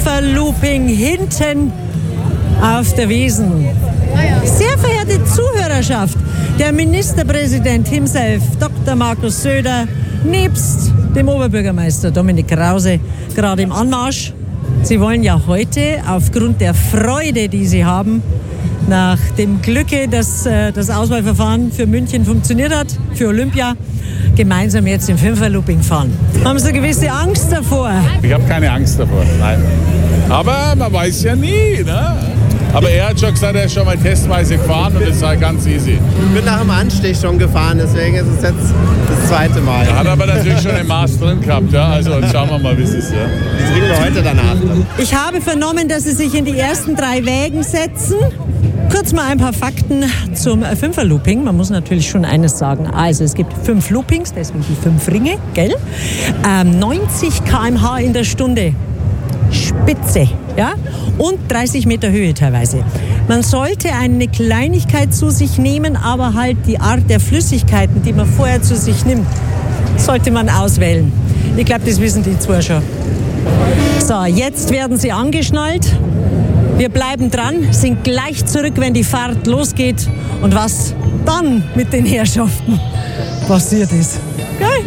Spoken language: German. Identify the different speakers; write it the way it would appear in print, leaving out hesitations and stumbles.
Speaker 1: Fünfer-Looping hinten auf der Wiesn. Sehr verehrte Zuhörerschaft, der Ministerpräsident himself, Dr. Markus Söder, nebst dem Oberbürgermeister Dominik Krause, gerade im Anmarsch. Sie wollen ja heute aufgrund der Freude, die Sie haben, nach dem Glücke, dass das Auswahlverfahren für München funktioniert hat, für Olympia, gemeinsam jetzt im Fünfer-Looping fahren. Haben Sie eine gewisse Angst davor?
Speaker 2: Ich habe keine Angst davor, nein. Aber man weiß ja nie, ne? Aber er hat schon gesagt, er ist schon mal testweise gefahren und es sei ganz easy.
Speaker 3: Ich bin nach dem Anstich schon gefahren, deswegen ist es jetzt das zweite Mal.
Speaker 2: Er hat aber natürlich schon ein Maß drin gehabt, ja. Also schauen wir mal, wie es ist. Ja.
Speaker 3: Die trinken wir heute danach.
Speaker 1: Ich habe vernommen, dass Sie sich in die ersten 3 Wägen setzen. Kurz mal ein paar Fakten zum Fünfer-Looping. Man muss natürlich schon eines sagen. Also es gibt 5 Loopings, deswegen die 5 Ringe, gell? 90 km/h in der Stunde. Spitze, ja? Und 30 Meter Höhe teilweise. Man sollte eine Kleinigkeit zu sich nehmen, aber halt die Art der Flüssigkeiten, die man vorher zu sich nimmt, sollte man auswählen. Ich glaube, das wissen die zwei schon. So, jetzt werden sie angeschnallt. Wir bleiben dran, sind gleich zurück, wenn die Fahrt losgeht. Und was dann mit den Herrschaften passiert ist. Geil.